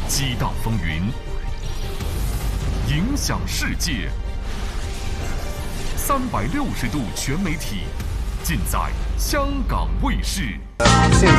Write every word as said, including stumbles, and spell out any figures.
激荡风云，影响世界。三百六十度全媒体，尽在香港卫视。 现在